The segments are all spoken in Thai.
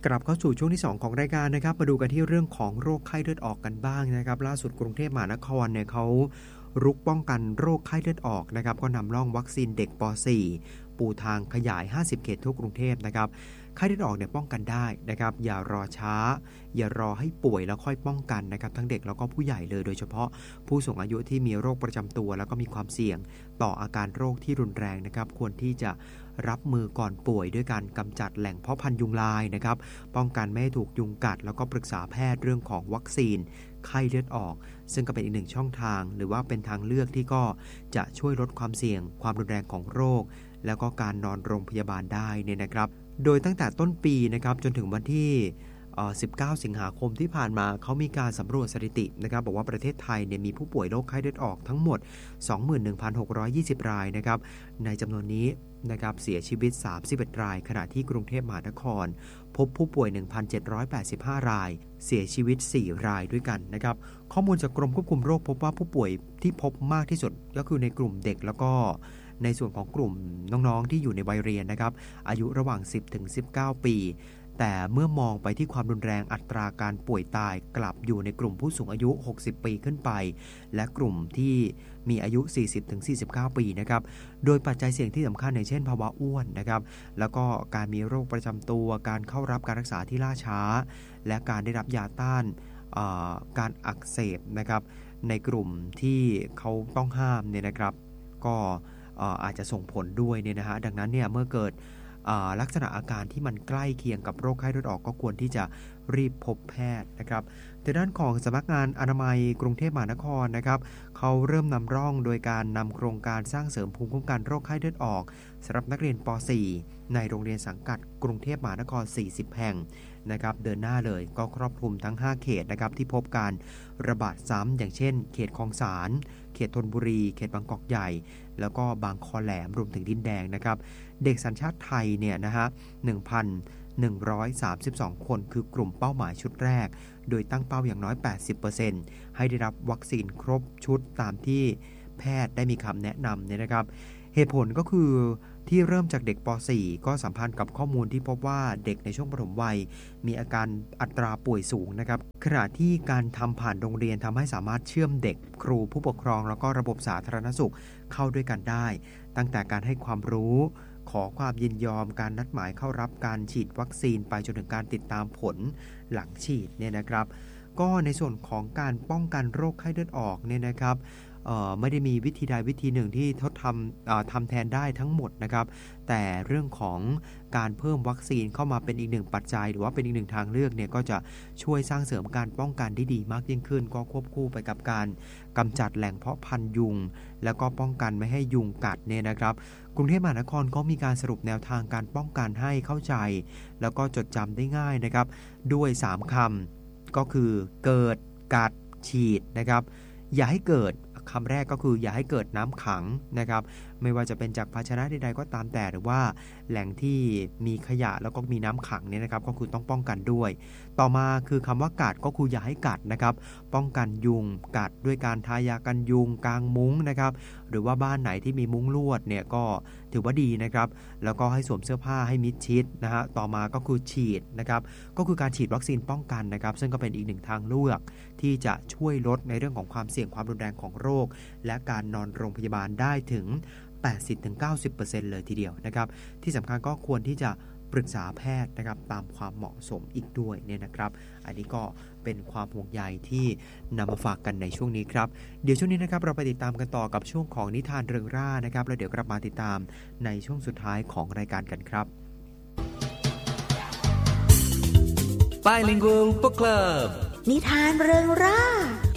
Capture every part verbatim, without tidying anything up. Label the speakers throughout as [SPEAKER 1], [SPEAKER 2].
[SPEAKER 1] กลับเข้าสู่ช่วงที่สองของรายการนะครับมาดูกันที่เรื่องของโรคไข้เลือดออกกันบ้างนะครับล่าสุดกรุงเทพมหานครเนี่ยเขารุกป้องกันโรคไข้เลือดออกนะครับก็นำร่องวัคซีนเด็กป .สี่ ปูทางขยายห้าสิบเขตทั่วกรุงเทพนะครับไข้เลือดออกเนี่ยป้องกันได้นะครับอย่ารอช้าอย่ารอให้ป่วยแล้วค่อยป้องกันนะครับทั้งเด็กแล้วก็ผู้ใหญ่เลยโดยเฉพาะผู้สูงอายุที่มีโรคประจำตัวแล้วก็มีความเสี่ยงต่ออาการโรคที่รุนแรงนะครับควรที่จะรับมือก่อนป่วยด้วยการกำจัดแหล่งเพาะพันธุ์ยุงลายนะครับป้องกันไม่ให้ถูกยุงกัดแล้วก็ปรึกษาแพทย์เรื่องของวัคซีนไข้เลือดออกซึ่งก็เป็นอีกหนึ่งช่องทางหรือว่าเป็นทางเลือกที่ก็จะช่วยลดความเสี่ยงความรุนแรงของโรคแล้วก็การนอนโรงพยาบาลได้เนี่ยนะครับโดยตั้งแต่ต้นปีนะครับจนถึงวันที่สิบเก้าสิงหาคมที่ผ่านมาเขามีการสำรวจสถิตินะครับบอกว่าประเทศไทยเนี่ยมีผู้ป่วยโรคไข้เลือดออกทั้งหมด สองหมื่นหนึ่งพันหกร้อยยี่สิบ รายนะครับในจำนวนนี้นะครับเสียชีวิตสามสิบเอ็ดรายขณะที่กรุงเทพมหานครพบผู้ป่วย หนึ่งพันเจ็ดร้อยแปดสิบห้า รายเสียชีวิตสี่รายด้วยกันนะครับข้อมูลจากกรมควบคุมโรคพบว่าผู้ป่วยที่พบมากที่สุดก็คือในกลุ่มเด็กแล้วก็ในส่วนของกลุ่มน้องๆที่อยู่ในวัยเรียนนะครับอายุระหว่าง สิบถึงสิบเก้า ปีแต่เมื่อมองไปที่ความรุนแรงอัตราการป่วยตายกลับอยู่ในกลุ่มผู้สูงอายุหกสิบปีขึ้นไปและกลุ่มที่มีอายุ สี่สิบถึงสี่สิบเก้า ปีนะครับโดยปัจจัยเสี่ยงที่สำคัญอย่างเช่นภาวะอ้วนนะครับแล้วก็การมีโรคประจำตัวการเข้ารับการรักษาที่ล่าช้าและการได้รับยาต้านการอักเสบนะครับในกลุ่มที่เขาต้องห้ามเนี่ยนะครับก็อาจจะส่งผลด้วยเนี่ยนะฮะดังนั้นเนี่ยเมื่อเกิดลักษณะอาการที่มันใกล้เคียงกับโรคไข้เลือดออกก็ควรที่จะรีบพบแพทย์นะครับแต่ด้านของสำนักงานอนามัยกรุงเทพมหานครนะครับเขาเริ่มนำร่องโดยการนำโครงการสร้างเสริมภูมิคุ้มกันโรคไข้เลือดออกสำหรับนักเรียนป .สี่ ในโรงเรียนสังกัดกรุงเทพมหานครสี่สิบแห่งนะครับเดินหน้าเลยก็ครอบคลุมทั้งห้าเขตนะครับที่พบการระบาดซ้ำอย่างเช่นเขตคลองสานเขตธนบุรีเขตบางกอกใหญ่แล้วก็บางคอแหลมรวมถึงดินแดงนะครับเด็กสัญชาติไทยเนี่ยนะฮะ หนึ่งพันหนึ่งร้อยสามสิบสอง คนคือกลุ่มเป้าหมายชุดแรกโดยตั้งเป้าอย่างน้อย แปดสิบเปอร์เซ็นต์ ให้ได้รับวัคซีนครบชุดตามที่แพทย์ได้มีคำแนะนำเนี่ยนะครับเหตุผลก็คือที่เริ่มจากเด็กป .สี่ ก็สัมพันธ์กับข้อมูลที่พบว่าเด็กในช่วงปฐมวัยมีอาการอัตราป่วยสูงนะครับขณะที่การทำผ่านโรงเรียนทำให้สามารถเชื่อมเด็กครูผู้ปกครองแล้วก็ระบบสาธารณสุขเข้าด้วยกันได้ตั้งแต่การให้ความรู้ขอความยินยอมการนัดหมายเข้ารับการฉีดวัคซีนไปจนถึงการติดตามผลหลังฉีดเนี่ยนะครับก็ในส่วนของการป้องกันโรคไข้เลือดออกเนี่ยนะครับไม่ได้มีวิธีใดวิธีหนึ่งที่ทดทำทำแทนได้ทั้งหมดนะครับแต่เรื่องของการเพิ่มวัคซีนเข้ามาเป็นอีกหนึ่งปัจจัยหรือว่าเป็นอีกหนึ่งทางเลือกเนี่ยก็จะช่วยสร้างเสริมการป้องกันได้ดีมากยิ่งขึ้นก็ควบคู่ไปกับการกำจัดแหล่งเพาะพันธุ์ยุงแล้วก็ป้องกันไม่ให้ยุงกัดเนี่ยนะครับกรุงเทพมหานครก็มีการสรุปแนวทางการป้องกันให้เข้าใจแล้วก็จดจำได้ง่ายนะครับด้วยสามคำก็คือเกิดกัดฉีดนะครับอย่าให้เกิดคำแรกก็คืออย่าให้เกิดน้ำขังนะครับไม่ว่าจะเป็นจากภาชนะใดๆก็ตามแต่หรือว่าแหล่งที่มีขยะแล้วก็มีน้ำขังเนี่ยนะครับก็คือต้องป้องกันด้วยต่อมาคือคำว่ากัดก็คืออย่าให้กัดนะครับป้องกันยุงกัดด้วยการทายากันยุงกางมุ้งนะครับหรือว่าบ้านไหนที่มีมุ้งลวดเนี่ยก็ถือว่าดีนะครับแล้วก็ให้สวมเสื้อผ้าให้มิดชิดนะฮะต่อมาก็คือฉีดนะครับก็คือการฉีดวัคซีนป้องกันนะครับซึ่งก็เป็นอีกหนึ่งทางเลือกที่จะช่วยลดในเรื่องของความเสี่ยงความรุนแรงของโรคและการนอนโรงพยาบาลได้ถึง แปดสิบถึงเก้าสิบเปอร์เซ็นต์ เลยทีเดียวนะครับที่สำคัญก็ควรที่จะปรึกษาแพทย์นะครับตามความเหมาะสมอีกด้วยเนี่ยนะครับอันนี้ก็เป็นความห่วงใยที่นำมาฝากกันในช่วงนี้ครับเดี๋ยวช่วงนี้นะครับเราไปติดตามกันต่อกับช่วงของนิทานเริงร่านะครับแล้วเดี๋ยวกลับมาติดตามในช่วงสุดท้ายของรายการกันครับ
[SPEAKER 2] Bilingual Book Club
[SPEAKER 3] นิทานเริงร่า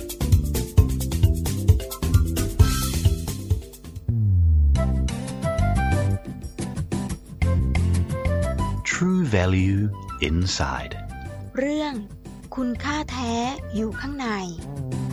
[SPEAKER 4] True Value Inside
[SPEAKER 3] เรื่องคุณค่าแท้อยู่ข้างใน